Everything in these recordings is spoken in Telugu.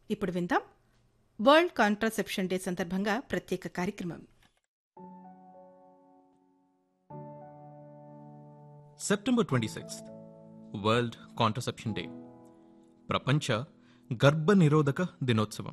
ఇప్పుడు విందాం వరల్డ్ కాంట్రాసెప్షన్ డే సందర్భంగా ప్రత్యేక కార్యక్రమం. September 26th world contraception day, ప్రపంచ గర్భ నిరోధక దినోత్సవం.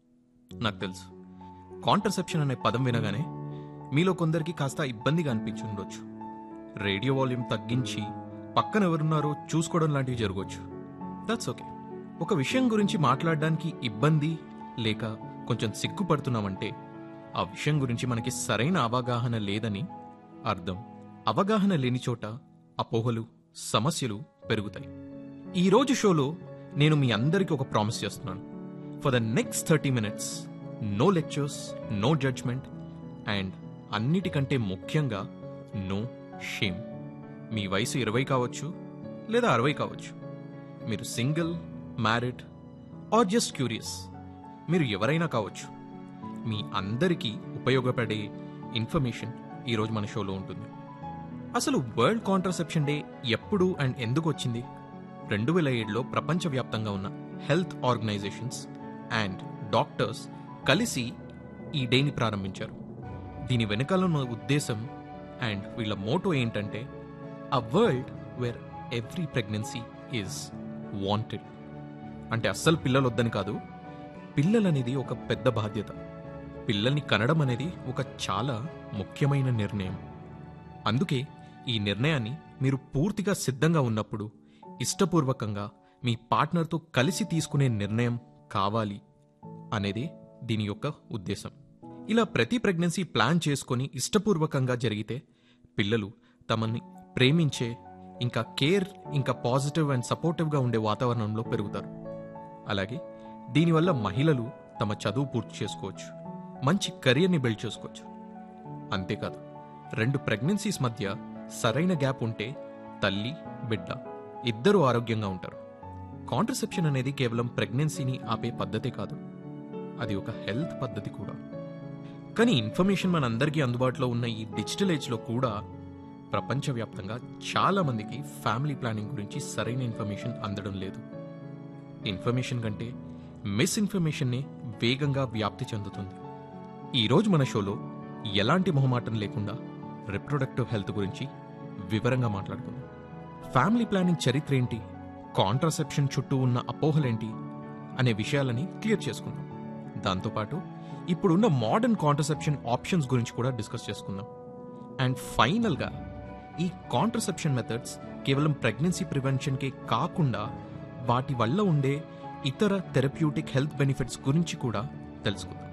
నాకు తెలుసు, కాంట్రాసెప్షన్ అనే పదం వినగానే మీలో కొందరికి కాస్త ఇబ్బందిగా అనిపించి ఉండొచ్చు. రేడియో వాల్యూమ్ తగ్గించి పక్కన ఎవరున్నారో చూసుకోవడం లాంటివి జరగవచ్చు. That's okay. ఒక విషయం గురించి మాట్లాడడానికి ఇబ్బంది లేక కొంచెం సిగ్గుపడుతున్నామంటే ఆ విషయం గురించి మనకి సరైన అవగాహన లేదని అర్థం. అవగాహన లేని చోట అపోహలు, సమస్యలు పెరుగుతాయి. ఈరోజు షోలో నేను మీ అందరికీ ఒక ప్రామిస్ చేస్తున్నాను. For the next 30 minutes no lectures, no judgement and అన్నిటికంటే ముఖ్యంగా నో షేమ్. మీ వయసు 20 కావచ్చు లేదా 60 కావచ్చు. మీరు single, married are just curious, మీరు ఎవరైనా కావచ్చు. మీ అందరికీ ఉపయోగపడే ఇన్ఫర్మేషన్ ఈరోజు మన షోలో ఉంటుంది. అసలు వరల్డ్ కాంట్రాసెప్షన్ డే ఎప్పుడు అండ్ ఎందుకు వచ్చింది? 2007లో ప్రపంచవ్యాప్తంగా ఉన్న హెల్త్ ఆర్గనైజేషన్స్ అండ్ డాక్టర్స్ కలిసి ఈ డేని ప్రారంభించారు. దీని వెనకాల ఉన్న ఉద్దేశం అండ్ వీళ్ళ మోటో ఏంటంటే a world where every pregnancy is wanted. అంటే అస్సలు పిల్లలు వద్దని కాదు, పిల్లలనేది ఒక పెద్ద బాధ్యత. పిల్లల్ని కనడం అనేది ఒక చాలా ముఖ్యమైన నిర్ణయం. అందుకే ఈ నిర్ణయాన్ని మీరు పూర్తిగా సిద్ధంగా ఉన్నప్పుడు, ఇష్టపూర్వకంగా మీ పార్ట్నర్తో కలిసి తీసుకునే నిర్ణయం కావాలి అనేదే దీని యొక్క ఉద్దేశం. ఇలా ప్రతి ప్రెగ్నెన్సీ ప్లాన్ చేసుకొని ఇష్టపూర్వకంగా జరిగితే పిల్లలు తమని ప్రేమించే, ఇంకా కేర్, ఇంకా పాజిటివ్ అండ్ సపోర్టివ్గా ఉండే వాతావరణంలో పెరుగుతారు. అలాగే దీనివల్ల మహిళలు తమ చదువు పూర్తి చేసుకోవచ్చు, మంచి కెరియర్ని బిల్డ్ చేసుకోవచ్చు. అంతేకాదు, 2 ప్రెగ్నెన్సీస్ మధ్య సరైన గ్యాప్ ఉంటే తల్లి, బిడ్డ ఇద్దరూ ఆరోగ్యంగా ఉంటారు. కాంట్రాసెప్షన్ అనేది కేవలం ప్రెగ్నెన్సీని ఆపే పద్ధతే కాదు, అది ఒక హెల్త్ పద్ధతి కూడా. కానీ ఇన్ఫర్మేషన్ మనందరికీ అందుబాటులో ఉన్న ఈ డిజిటల్ ఏజ్లో కూడా ప్రపంచవ్యాప్తంగా చాలా మందికి ఫ్యామిలీ ప్లానింగ్ గురించి సరైన ఇన్ఫర్మేషన్ అందడం లేదు. ఇన్ఫర్మేషన్ కంటే మిస్ఇన్ఫర్మేషన్నే వేగంగా వ్యాప్తి చెందుతుంది. ఈరోజు మన షోలో ఎలాంటి మొహమాటం లేకుండా రిప్రొడక్టివ్ హెల్త్ గురించి వివరంగా మాట్లాడుకుందాం. ఫ్యామిలీ ప్లానింగ్ చరిత్ర ఏంటి, కాంట్రాసెప్షన్ చుట్టూ ఉన్న అపోహలేంటి అనే విషయాలని క్లియర్ చేసుకుందాం. దాంతోపాటు ఇప్పుడున్న మోడర్న్ కాంట్రాసెప్షన్ ఆప్షన్స్ గురించి కూడా డిస్కస్ చేసుకుందాం. అండ్ ఫైనల్గా ఈ కాంట్రాసెప్షన్ మెథడ్స్ కేవలం ప్రెగ్నెన్సీ ప్రివెన్షన్కే కాకుండా వాటి వల్ల ఉండే ఇతర థెరప్యూటిక్ హెల్త్ బెనిఫిట్స్ గురించి కూడా తెలుసుకుందాం.